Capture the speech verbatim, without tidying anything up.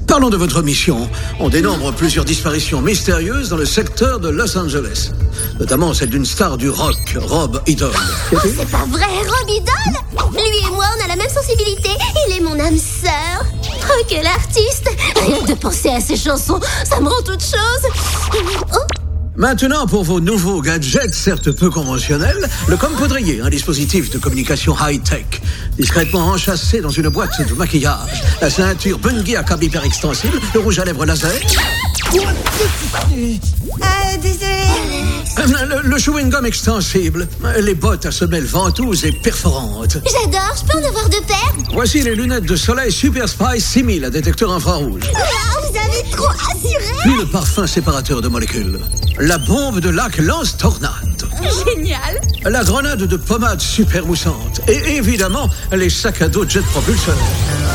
Parlons de votre mission. On dénombre plusieurs disparitions mystérieuses dans le secteur de Los Angeles. Notamment celle d'une star du rock, Rob Idol. Oh, c'est pas vrai, Rob Idol? Lui et moi, on a la même sensibilité. Il est mon âme sœur. Oh, quel artiste! Rien que de penser à ses chansons, ça me rend toute chose. Oh. Maintenant, pour vos nouveaux gadgets, certes peu conventionnels, le Compoudrier, un dispositif de communication high-tech, discrètement enchâssé dans une boîte de maquillage, la ceinture Bungie à câble hyper extensible, le rouge à lèvres laser. Euh, désolé. Le, le chewing-gum extensible, les bottes à semelles ventouses et perforantes. J'adore, je peux en avoir deux paires? Voici les lunettes de soleil Super Spy six mille à détecteur infrarouge. Wow, vous avez trop assuré! Puis le parfum séparateur de molécules. La bombe de lac Lance Tornade. Génial. La grenade de pommade super moussante. Et évidemment, les sacs à dos jet propulseur.